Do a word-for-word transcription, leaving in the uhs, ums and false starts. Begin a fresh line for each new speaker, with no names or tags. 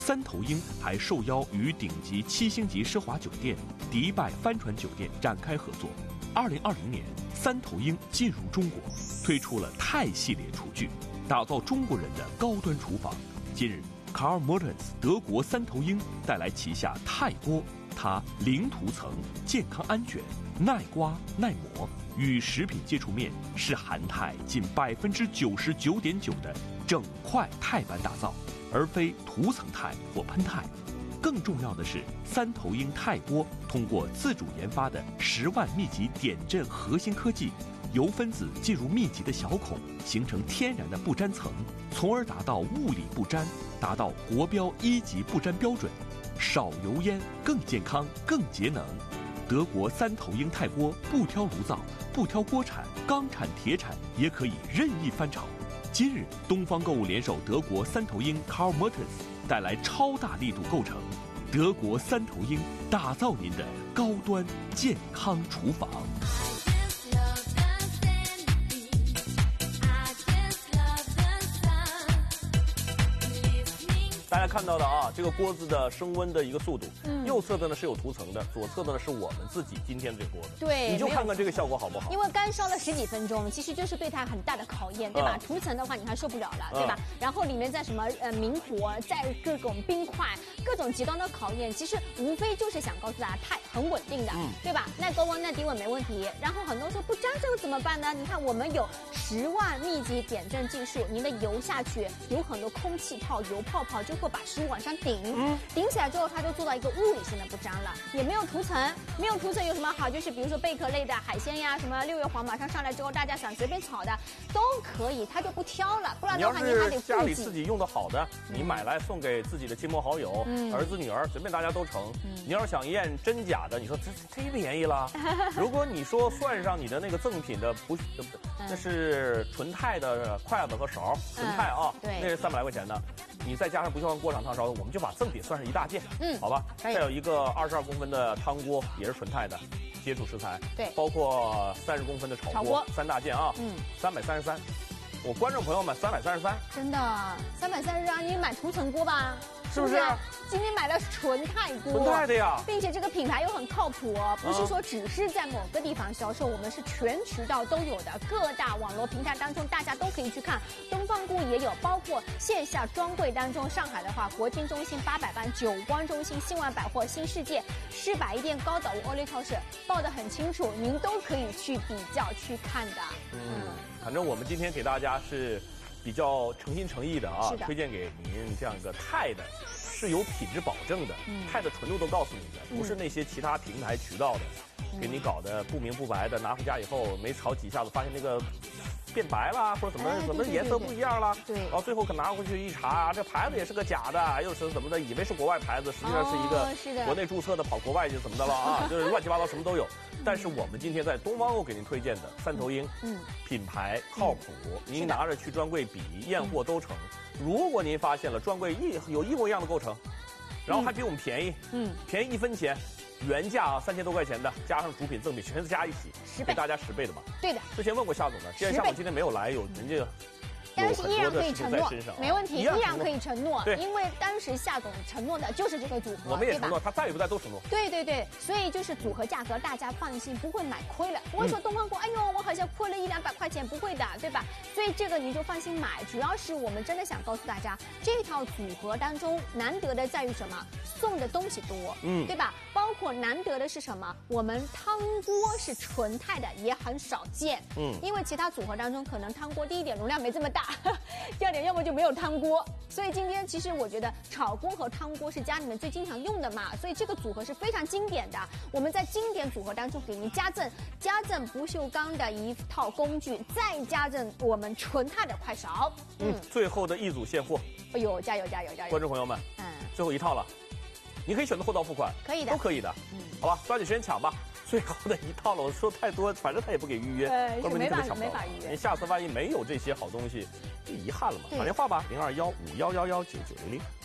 三头鹰还受邀与顶级七星级奢华酒店迪拜帆船酒店展开合作。二零二零年，三头鹰进入中国，推出了钛系列厨具，打造中国人的高端厨房。近日 ，Carl Mertens 德国三头鹰带来旗下钛锅，它零涂层、健康安全、耐刮耐磨，与食品接触面是含钛近百分之九十九点九的整块钛板打造，而非涂层钛或喷钛。更重要的是，三头鹰钛锅通过自主研发的十万密集点阵核心科技，油分子进入密集的小孔，形成天然的不粘层，从而达到物理不粘，达到国标一级不粘标准，少油烟、更健康、更节能。德国三头鹰钛锅不挑炉灶，不挑锅铲，钢铲、铁铲也可以任意翻炒。今日，东方购物联手德国三头鹰 Carl Mertens 带来超大力度购成，德国三头鹰打造您的高端健康厨房。
大家看到的啊，这个锅子的升温的一个速度，嗯，右侧的呢是有涂层的，左侧的呢是我们自己今天这个锅子。
对，
你就看看这个效果好不好？
因为干烧了十几分钟，其实就是对它很大的考验，对吧？嗯、涂层的话你还受不了了，对吧？嗯、然后里面再什么呃明火，再各种冰块，各种极端的考验，其实无非就是想告诉大家，钛很稳定的，嗯、对吧？耐高温、耐低温没问题。然后很多人说不粘这个怎么办呢？你看我们有十万密集点阵技术，您的油下去有很多空气泡、油泡泡就会把食物往上顶，嗯，顶起来之后，它就做到一个物理性的不粘了，也没有涂层，没有涂层有什么好？就是比如说贝壳类的海鲜呀，什么六月黄马上上来之后，大家想随便炒的都可以，它就不挑了。不然的话，你还得
家里自己用的好的，你买来送给自己的亲朋好友、嗯、儿子女儿，随便大家都成。嗯、你要是想验真假的，你说这忒便宜了。如果你说算上你的那个赠品的不，那是纯钛的筷子和勺，纯钛啊，
对，
那是三百来块钱的。你再加上不锈钢锅铲烫烧，我们就把赠品算是一大件，嗯，好吧。再有一个二十二公分的汤锅，也是纯钛的，接触食材，
对，
包括三十公分的炒锅，炒锅三大件啊，嗯，三百三十三。我观众朋友们，三百三十三，
真的三百三十三，你买涂层锅吧。
是不是？
今天买的是纯钛锅，
纯钛的呀，
并且这个品牌又很靠谱哦，不是说只是在某个地方销售，我们是全渠道都有的，各大网络平台当中大家都可以去看。东方顾也有，包括线下专柜当中，上海的话，国金中心、八百万、九光中心、新万百货、新世界、世百亿店、高岛屋、欧力超市，报得很清楚，您都可以去比较去看的。
嗯，反正我们今天给大家是比较诚心诚意的啊，推荐给您这样一个钛的，是有品质保证的，钛、嗯、的纯度都告诉你的，不是那些其他平台渠道的，嗯、给你搞得不明不白的，拿回家以后没炒几下子，发现那个变白了，或者怎么、哎、怎么颜色不一样了，对，然后最后可拿回去一查，这牌子也是个假的，又是怎么的，以为是国外牌子，实际上是一个国内注册的，跑国外去怎么的了啊？就是乱七八糟什么都有。但是我们今天在东方购给您推荐的三头鹰，嗯，品牌靠谱，嗯、您拿着去专柜比验货都成。如果您发现了专柜一有一模一样的构成，然后还比我们便宜，嗯，便宜一分钱，原价啊三千多块钱的，加上主品赠品全是加一起，
十倍
给大家十倍的吧？
对的。
之前问过夏总的，既然夏总今天没有来，有人家。
但是依然可以承诺，没问题，依然可以承诺，
对，
因为当时夏总承诺的就是这个组合，
我们也承诺，他在与不在都承诺。
对对对，所以就是组合价格，大家放心，不会买亏了，不会说东方顾，哎呦，我好像亏了一两百块钱，不会的，对吧？所以这个您就放心买，主要是我们真的想告诉大家，这套组合当中难得的在于什么？送的东西多，嗯，对吧？包括难得的是什么？我们汤锅是纯钛的，也很少见，嗯，因为其他组合当中可能汤锅第一点容量没这么大。第二点，要么就没有汤锅，所以今天其实我觉得炒锅和汤锅是家里面最经常用的嘛，所以这个组合是非常经典的。我们在经典组合当中给您加赠加赠不锈钢的一套工具，再加赠我们纯钛的快勺。
嗯，嗯最后的一组现货。
哎呦，加油加油加油！
观众朋友们，嗯，最后一套了，你可以选择后到付款，
可以的，
都可以的。嗯，好吧，抓紧时间抢吧。最后的一套了，我说太多，反正他也不给预约，
呃，
是
没法没法预约。
你下次万一没有这些好东西，就遗憾了嘛。打电话吧，零二幺五幺幺幺九九零零。